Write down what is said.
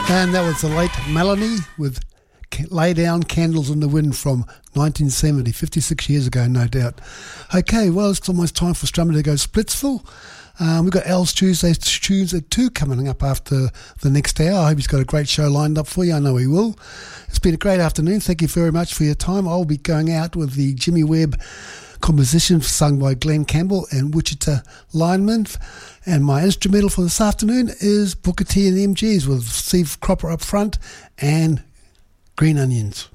And that was the late Melanie with Lay Down Candles in the Wind from 1970, 56 years ago, no doubt. Okay, well, it's almost time for Strummer to go Splitsville. We've got Al's Tuesdays tunes at 2 coming up after the next hour. I hope he's got a great show lined up for you. I know he will. It's been a great afternoon. Thank you very much for your time. I'll be going out with the Jimmy Webb composition sung by Glenn Campbell and Wichita Lineman. And my instrumental for this afternoon is Booker T and the MGs with Steve Cropper up front and Green Onions.